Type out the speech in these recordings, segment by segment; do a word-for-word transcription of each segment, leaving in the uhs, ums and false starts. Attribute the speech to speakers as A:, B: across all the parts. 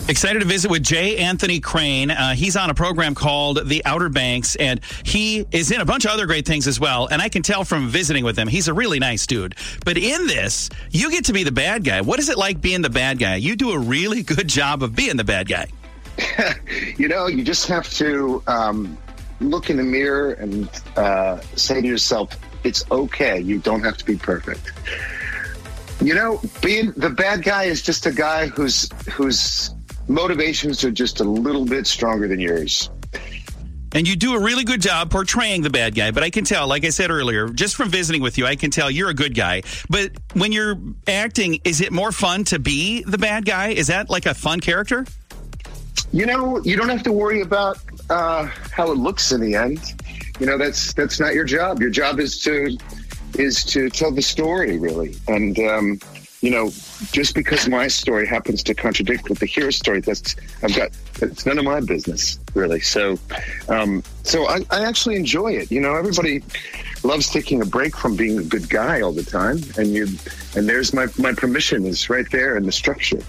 A: Excited to visit with J. Anthony Crane. Uh, he's on a program called The Outer Banks, and he is in a bunch of other great things as well. And I can tell from visiting with him, he's a really nice dude. But in this, you get to be the bad guy. What is it like being the bad guy? You do a really good job of being the bad guy.
B: You know, you just have to um, look in the mirror and uh, say to yourself, it's okay. You don't have to be perfect. You know, being the bad guy is just a guy who's who's motivations are just a little bit stronger than yours.
A: And you do a really good job portraying the bad guy. But I can tell, like I said earlier, just from visiting with you, I can tell you're a good guy. But when you're acting, is it more fun to be the bad guy? Is that like a fun character?
B: You know, you don't have to worry about uh, how it looks in the end. You know, that's that's not your job. Your job is to is to tell the story, really. And um, you know, just because my story happens to contradict with the hero story, that's I've got it's none of my business, really. So, um, so I, I actually enjoy it. You know, everybody loves taking a break from being a good guy all the time, and you and there's my my permission is right there in the structure.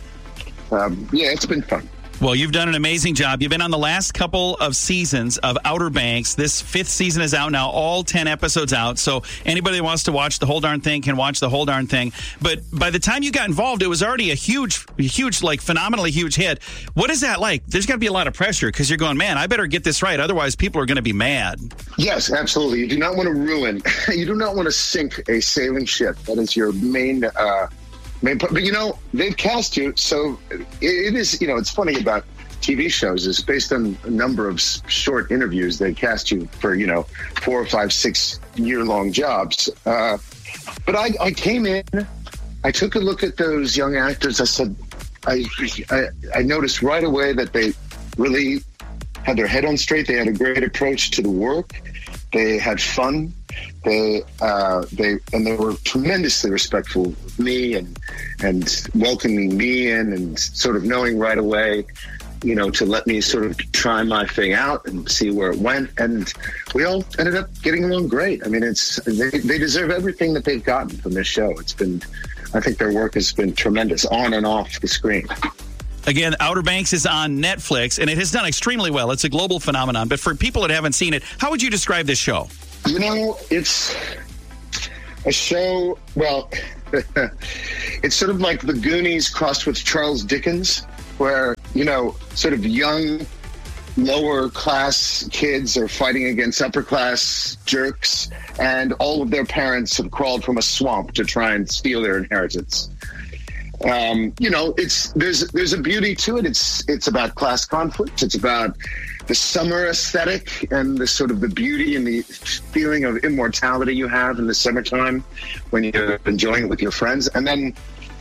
B: Um, yeah, it's been fun.
A: Well, you've done an amazing job. You've been on the last couple of seasons of Outer Banks. This fifth season is out now, all ten episodes out. So anybody that wants to watch the whole darn thing can watch the whole darn thing. But by the time you got involved, it was already a huge, huge, like phenomenally huge hit. What is that like? There's got to be a lot of pressure because you're going, man, I better get this right. Otherwise, people are going to be mad.
B: Yes, absolutely. You do not want to ruin, you do not want to sink a sailing ship. That is your main uh But, you know, they've cast you, so it is, you know, it's funny about T V shows is based on a number of short interviews. They cast you for, you know, four or five, six year-long jobs. Uh, but I, I came in, I took a look at those young actors. I said, I, I, I noticed right away that they really had their head on straight. They had a great approach to the work. They had fun. They, uh, they, and they were tremendously respectful of me and and welcoming me in and sort of knowing right away, you know, to let me sort of try my thing out and see where it went. And we all ended up getting along great. I mean, it's they, they deserve everything that they've gotten from this show. It's been, I think their work has been tremendous on and off the screen.
A: Again, Outer Banks is on Netflix, and it has done extremely well. It's a global phenomenon. But for people that haven't seen it, how would you describe this show?
B: You know, it's a show, well, it's sort of like the Goonies crossed with Charles Dickens, where, you know, sort of young, lower class kids are fighting against upper class jerks, and all of their parents have crawled from a swamp to try and steal their inheritance. Um, you know, it's there's there's a beauty to it. It's it's about class conflict. It's about the summer aesthetic and the sort of the beauty and the feeling of immortality you have in the summertime when you're enjoying it with your friends. And then,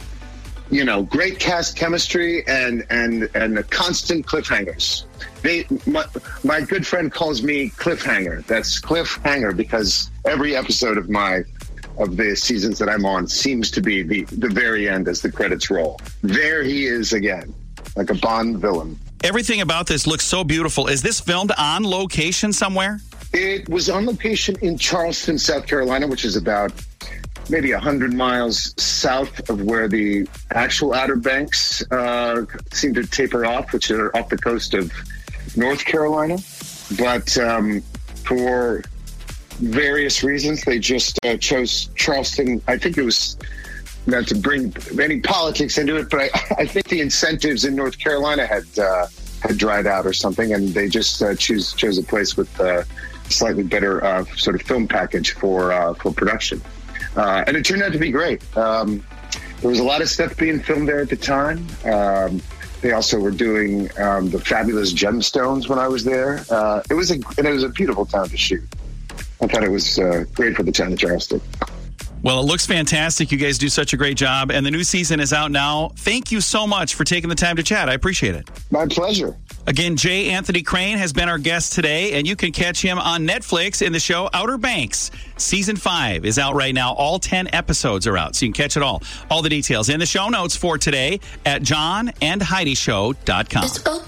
B: you know, great cast chemistry and and and the constant cliffhangers. They my, my good friend calls me Cliffhanger. That's Cliffhanger because every episode of my of the seasons that I'm on seems to be the, the very end as the credits roll. There he is again, like a Bond villain.
A: Everything about this looks so beautiful. Is this filmed on location somewhere?
B: It was on location in Charleston, South Carolina, which is about maybe one hundred miles south of where the actual Outer Banks uh, seem to taper off, which are off the coast of North Carolina. But um, for various reasons, they just uh, chose Charleston. I think it was not to bring any politics into it, but I, I think the incentives in North Carolina had uh, had dried out or something, and they just uh, choose chose a place with a slightly better uh, sort of film package for uh, for production. Uh, and it turned out to be great. Um, there was a lot of stuff being filmed there at the time. Um, they also were doing um, the Fabulous Gemstones when I was there. Uh, it was a and it was a beautiful town to shoot. I thought it was uh, great for the town of Charleston.
A: Well, it looks fantastic. You guys do such a great job. And the new season is out now. Thank you so much for taking the time to chat. I appreciate it.
B: My pleasure.
A: Again, J. Anthony Crane has been our guest today, and you can catch him on Netflix in the show Outer Banks. Season five is out right now. All ten episodes are out, so you can catch it all. All the details in the show notes for today at john and heidi show dot com.